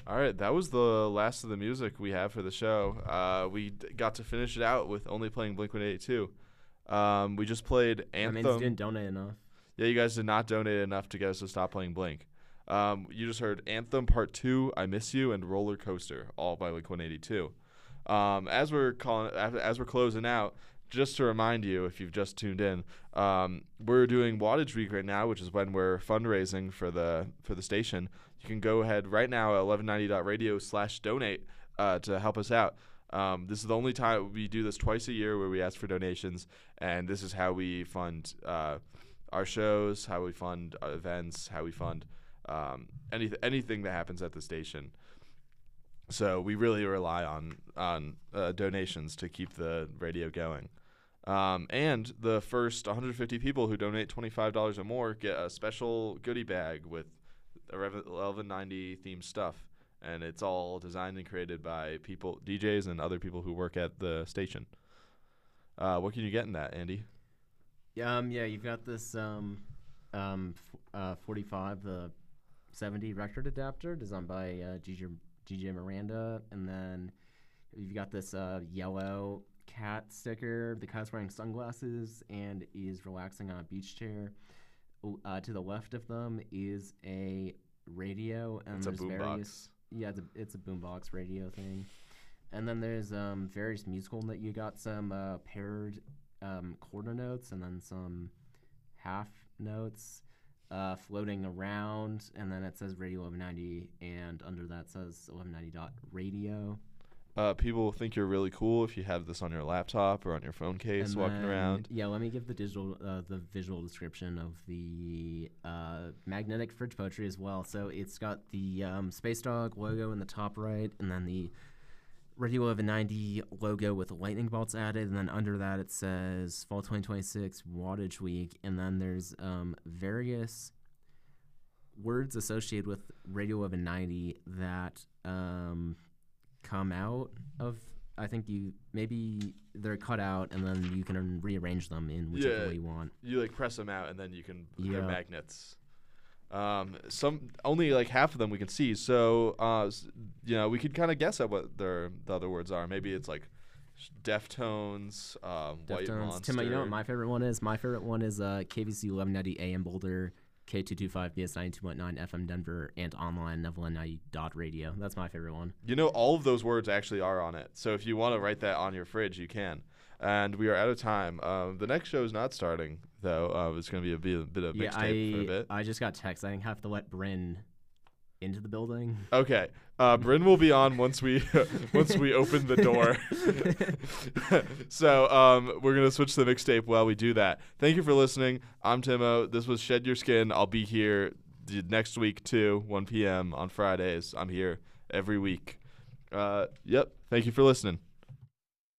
All right, that was the last of the music we have for the show. We got to finish it out with only playing Blink-182. We just played That means you Anthem. didn't donate enough. Yeah, you guys did not donate enough to get us to stop playing Blink. You just heard Anthem Part 2, I Miss You, and Roller Coaster, all by Blink-182. As we're closing out, just to remind you, if you've just tuned in, we're doing Wattage Week right now, which is when we're fundraising for the station. You can go ahead right now at 1190.radio/donate to help us out. This is the only time we do this twice a year where we ask for donations, and this is how we fund our shows, how we fund events, how we fund anything that happens at the station. So we really rely on donations to keep the radio going. And the first 150 people who donate $25 or more get a special goodie bag with 1190 themed stuff. And it's all designed and created by DJs and other people who work at the station. What can you get in that, Andy? You've got this 45, the 70 record adapter designed by GJ Miranda, and then you've got this yellow cat sticker. The cat's wearing sunglasses and is relaxing on a beach chair. To the left of them is a radio, and It's a there's boombox. Yeah, it's a boombox radio thing. And then there's various musical that you got some paired quarter notes and then some half notes floating around, and then it says Radio 1190, and under that says 1190.radio. People think you're really cool if you have this on your laptop or on your phone case walking around. Yeah, let me give the visual description of the magnetic fridge poetry as well. So it's got the Space Dog logo in the top right, and then the Radio 1190 logo with lightning bolts added, and then under that it says Fall 2026 Wattage Week, and then there's various words associated with Radio 1190 that come out of, I think maybe they're cut out, and then you can rearrange them in whichever way you want. You press them out, and then you can they're Yeah. magnets. Some only half of them we can see, so we could kind of guess at what the other words are. Maybe it's Deftones, White Deftones. Monster. Tim, you know what my favorite one is? My favorite one is KVC 1190 AM Boulder, K225 BS 92.9 FM Denver, and online Neverland90.radio. That's my favorite one. All of those words actually are on it, so if you want to write that on your fridge, you can. And we are out of time. The next show is not starting, though. It's going to be a bit of mixtape for a bit. I just got text. I have to let Bryn into the building. Okay. Bryn will be on once we open the door. So we're going to switch to the mixtape while we do that. Thank you for listening. I'm Timo. This was Shed Your Skin. I'll be here next week, too, 1 p.m. on Fridays. I'm here every week. Thank you for listening.